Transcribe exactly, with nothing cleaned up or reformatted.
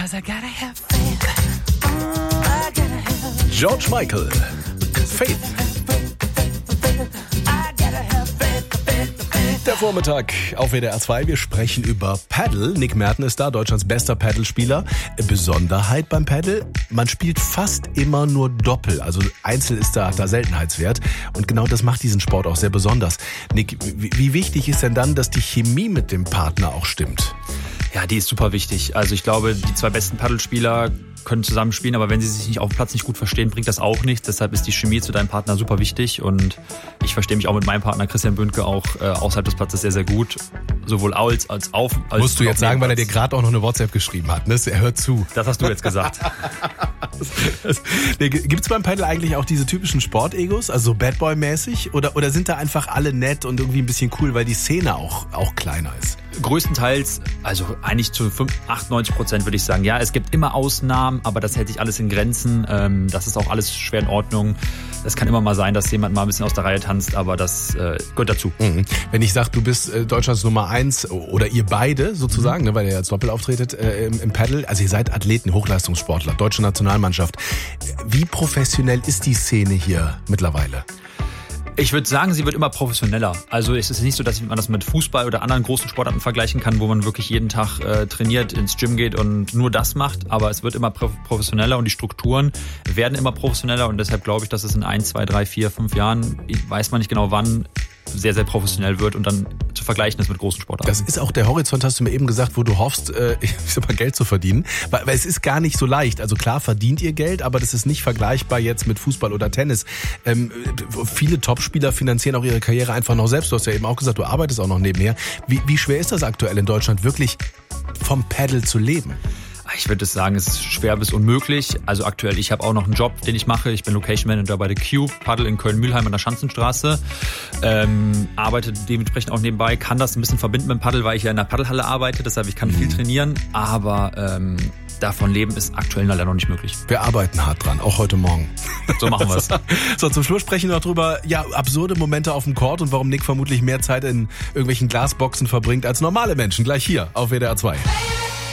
George Michael, Faith. Der Vormittag auf W D R zwei. Wir sprechen über Paddle. Nick Merten ist da, Deutschlands bester Paddlespieler. Besonderheit beim Paddle, man spielt fast immer nur Doppel. Also Einzel ist da, da Seltenheitswert. Und genau das macht diesen Sport auch sehr besonders. Nick, wie, wie wichtig ist denn dann, dass die Chemie mit dem Partner auch stimmt? Ja, die ist super wichtig. Also ich glaube, die zwei besten Paddelspieler können zusammenspielen, aber wenn sie sich nicht auf dem Platz nicht gut verstehen, bringt das auch nichts. Deshalb ist die Chemie zu deinem Partner super wichtig und ich verstehe mich auch mit meinem Partner Christian Bünke auch äh, außerhalb des Platzes sehr, sehr gut. Sowohl als als auf als Musst du jetzt sagen, weil er dir gerade auch noch eine WhatsApp geschrieben hat, ne? Er hört zu. Das hast du jetzt gesagt. Gibt es beim Paddle eigentlich auch diese typischen Sportegos, also so Bad Boy-mäßig? Oder, oder sind da einfach alle nett und irgendwie ein bisschen cool, weil die Szene auch, auch kleiner ist? Größtenteils, also eigentlich zu achtundneunzig Prozent würde ich sagen, ja, es gibt immer Ausnahmen, aber das hält sich alles in Grenzen. Ähm, das ist auch alles schwer in Ordnung. Es kann immer mal sein, dass jemand mal ein bisschen aus der Reihe tanzt, aber das äh, gehört dazu. Mhm. Wenn ich sage, du bist äh, Deutschlands Nummer eins oder ihr beide sozusagen, mhm. ne, weil ihr jetzt doppelt auftretet äh, im, im Paddle, also ihr seid Athleten, Hochleistungssportler, deutsche Nationalmannschaft. Wie professionell ist die Szene hier mittlerweile? Ich würde sagen, sie wird immer professioneller. Also es ist nicht so, dass man das mit Fußball oder anderen großen Sportarten vergleichen kann, wo man wirklich jeden Tag äh, trainiert, ins Gym geht und nur das macht. Aber es wird immer professioneller und die Strukturen werden immer professioneller. Und deshalb glaube ich, dass es in ein, zwei, drei, vier, fünf Jahren, weiß man nicht genau wann, sehr, sehr professionell wird und dann zu vergleichen ist mit großen Sportarten. Das ist auch der Horizont, hast du mir eben gesagt, wo du hoffst, äh, ich sag mal, Geld zu verdienen. Weil, weil es ist gar nicht so leicht. Also klar verdient ihr Geld, aber das ist nicht vergleichbar jetzt mit Fußball oder Tennis. Ähm, viele Topspieler finanzieren auch ihre Karriere einfach noch selbst. Du hast ja eben auch gesagt, du arbeitest auch noch nebenher. Wie, wie schwer ist das aktuell in Deutschland, wirklich vom Paddle zu leben? Ich würde sagen, es ist schwer bis unmöglich. Also aktuell, ich habe auch noch einen Job, den ich mache. Ich bin Location Manager bei The Cube, Paddle in Köln-Mülheim an der Schanzenstraße. Ähm, arbeite dementsprechend auch nebenbei, kann das ein bisschen verbinden mit dem Paddle, weil ich ja in der Paddelhalle arbeite. Deshalb, ich kann viel trainieren, aber ähm, davon leben ist aktuell leider noch nicht möglich. Wir arbeiten hart dran, auch heute Morgen. So machen wir es. So, zum Schluss sprechen wir noch drüber, ja, absurde Momente auf dem Court und warum Nick vermutlich mehr Zeit in irgendwelchen Glasboxen verbringt als normale Menschen. Gleich hier auf W D R zwei.